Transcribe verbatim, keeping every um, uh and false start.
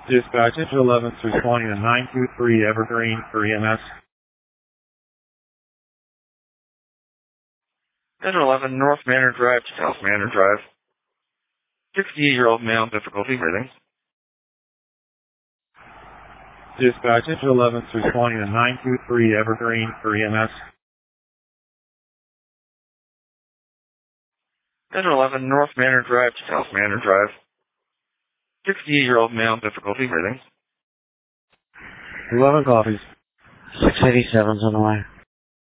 Dispatch into eleven through twenty and nine two three Evergreen for E M S. Engine eleven, North Manor Drive to South Manor Drive. sixty-eight-year-old male, difficulty breathing. Dispatch into eleven through twenty and nine two three Evergreen for E M S. Engine eleven, North Manor Drive to South Manor Drive. sixty-eight-year-old male, difficulty breathing. eleven copies. six eighty-seven's on the way.